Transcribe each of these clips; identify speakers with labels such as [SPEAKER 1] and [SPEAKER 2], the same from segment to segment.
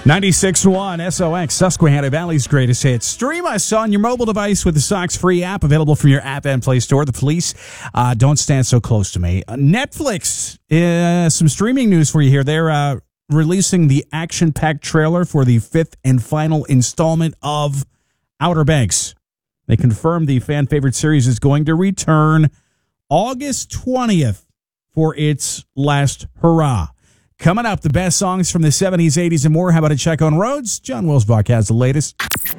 [SPEAKER 1] 96.1 SOX, Susquehanna Valley's greatest hits. Stream us on your mobile device with the Sox free app available from your app and Play Store. The police don't stand so close to me. Netflix, some streaming news for you here. They're releasing the action-packed trailer for the fifth and final installment of Outer Banks. They confirmed the fan-favorite series is going to return August 20th for its last hurrah. Coming up, the best songs from the 70s, 80s, and more. How about a check on roads? John Wilsbach has the latest.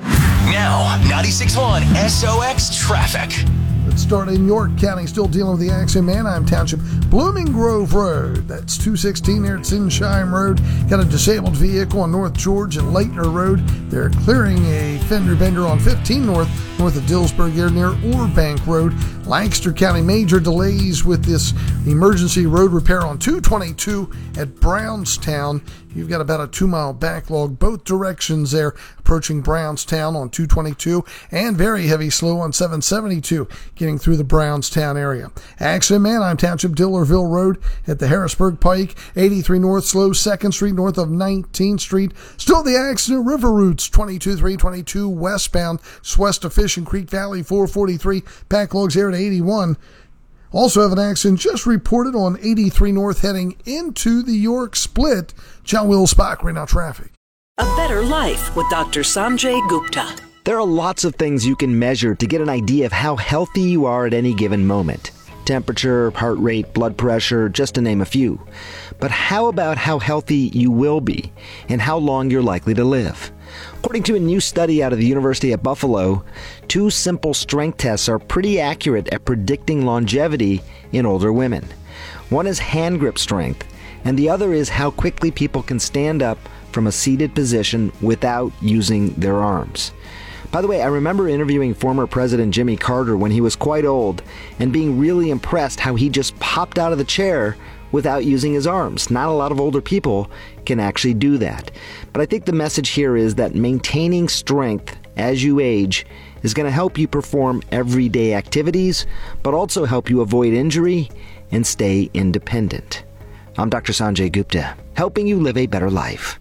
[SPEAKER 2] Now, 96.1 SOX Traffic.
[SPEAKER 3] Let's start in York County, still dealing with the accident. Manheim Township, Blooming Grove Road. That's 216 there at Sinsheim Road. Got a disabled vehicle on North George and Leitner Road. They're clearing a fender bender on 15 north of Dillsburg here near Orbank Road. Lancaster County, major delays with this emergency road repair on 222 at Brownstown. You've got about a 2-mile backlog both directions there approaching Brownstown on 222 and very heavy slow on 772 getting through the Brownstown area. Accident, Manheim Township, Dillerville Road at the Harrisburg Pike, 83 north slow, 2nd Street north of 19th Street. Still the accident, River Routes, 22-322 westbound, west of Fishing Creek Valley, 443, backlogs there at 81. Also have an accident just reported on 83 north heading into the York Split. John Wilsbach, right now traffic.
[SPEAKER 4] A better life with Dr. Sanjay Gupta.
[SPEAKER 5] There are lots of things you can measure to get an idea of how healthy you are at any given moment. Temperature, heart rate, blood pressure, just to name a few. But how about how healthy you will be and how long you're likely to live? According to a new study out of the University at Buffalo, 2 simple strength tests are pretty accurate at predicting longevity in older women. One is hand grip strength, and the other is how quickly people can stand up from a seated position without using their arms. By the way, I remember interviewing former President Jimmy Carter when he was quite old and being really impressed how he just popped out of the chair without using his arms. Not a lot of older people can actually do that. But I think the message here is that maintaining strength as you age is going to help you perform everyday activities, but also help you avoid injury and stay independent. I'm Dr. Sanjay Gupta, helping you live a better life.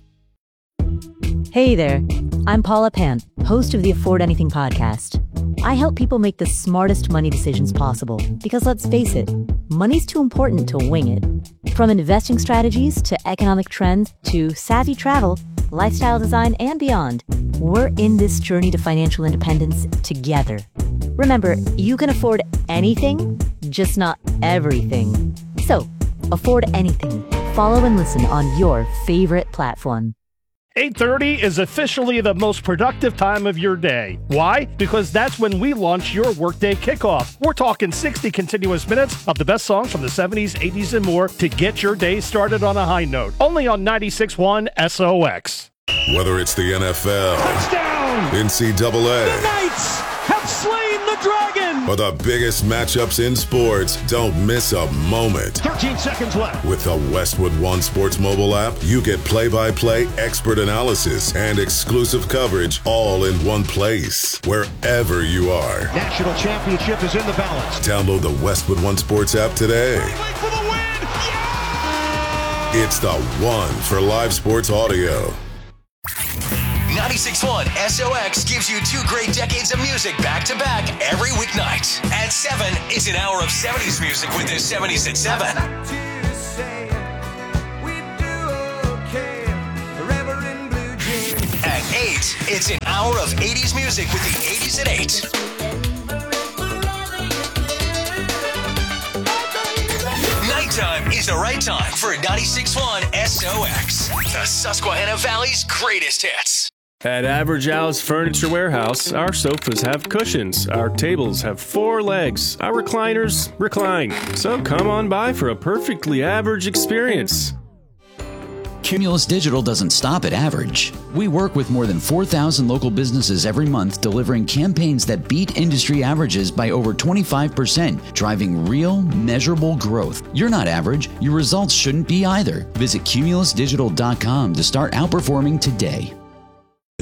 [SPEAKER 6] Hey there, I'm Paula Pant, host of the Afford Anything podcast. I help people make the smartest money decisions possible because let's face it, money's too important to wing it. From investing strategies to economic trends to savvy travel, lifestyle design, and beyond, we're in this journey to financial independence together. Remember, you can afford anything, just not everything. So, afford anything. Follow and listen on your favorite platform.
[SPEAKER 7] 8:30 is officially the most productive time of your day. Why? Because that's when we launch your workday kickoff. We're talking 60 continuous minutes of the best songs from the 70s, 80s, and more to get your day started on a high note. Only on 96.1 SOX.
[SPEAKER 8] Whether it's the NFL,
[SPEAKER 7] Touchdown!
[SPEAKER 8] NCAA,
[SPEAKER 7] The Knights have slain the dragon!
[SPEAKER 8] or the biggest matchups in sports, don't miss a moment.
[SPEAKER 7] 13 seconds left.
[SPEAKER 8] With the Westwood One Sports mobile app, you get play-by-play expert analysis and exclusive coverage all in one place, wherever you are.
[SPEAKER 7] National championship is in the balance.
[SPEAKER 8] Download the Westwood One Sports app today.
[SPEAKER 7] For the win! Yeah!
[SPEAKER 8] It's the one for live sports audio.
[SPEAKER 2] 96.1 SOX gives you 2 great decades of music back-to-back every weeknight. At 7 is an hour of 70s music with the 70s at 7. At 8, it's an hour of 80s music with the 80s at 8. Nighttime is the right time for 96.1 SOX, the Susquehanna Valley's greatest hits.
[SPEAKER 9] At Average Al's Furniture Warehouse, our sofas have cushions, our tables have 4 legs, our recliners recline. So come on by for a perfectly average experience.
[SPEAKER 10] Cumulus Digital doesn't stop at average. We work with more than 4,000 local businesses every month, delivering campaigns that beat industry averages by over 25%, driving real, measurable growth. You're not average. Your results shouldn't be either. Visit cumulusdigital.com to start outperforming today.